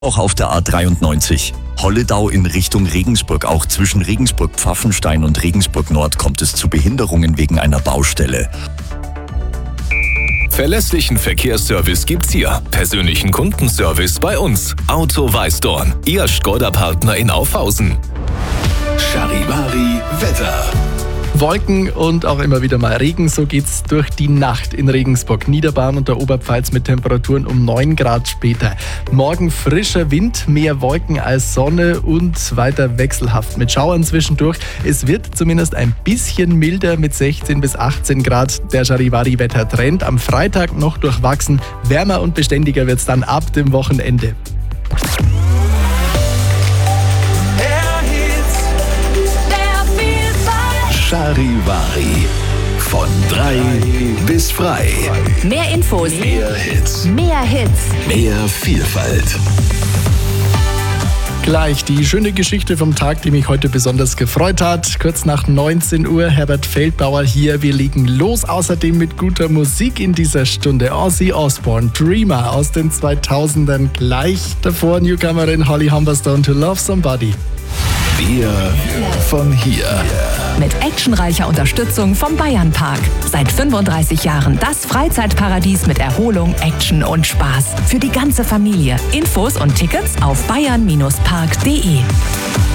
Auch auf der A93. Holledau in Richtung Regensburg. Auch zwischen Regensburg-Pfaffenstein und Regensburg-Nord kommt es zu Behinderungen wegen einer Baustelle. Verlässlichen Verkehrsservice gibt's hier. Persönlichen Kundenservice bei uns. Auto Weißdorn, Ihr Škoda-Partner in Aufhausen. Charivari Wetter. Wolken und auch immer wieder mal Regen, so geht's durch die Nacht in Regensburg, Niederbayern und der Oberpfalz mit Temperaturen um 9 Grad später. Morgen frischer Wind, mehr Wolken als Sonne und weiter wechselhaft mit Schauern zwischendurch. Es wird zumindest ein bisschen milder mit 16 bis 18 Grad. Der Charivari-Wettertrend am Freitag noch durchwachsen. Wärmer und beständiger wird's dann ab dem Wochenende. Charivari. Von 3 bis frei. Mehr Infos, Mehr Hits. mehr Hits. Mehr Vielfalt. Gleich die schöne Geschichte vom Tag, die mich heute besonders gefreut hat. Kurz nach 19 Uhr, Herbert Feldbauer hier. Wir legen los, außerdem mit guter Musik in dieser Stunde. Ozzy Osbourne, Dreamer aus den 2000ern. Gleich davor Newcomerin Holly Humberstone, To Love Somebody. Wir von hier. Mit actionreicher Unterstützung vom Bayernpark. Seit 35 Jahren das Freizeitparadies mit Erholung, Action und Spaß. Für die ganze Familie. Infos und Tickets auf bayern-park.de.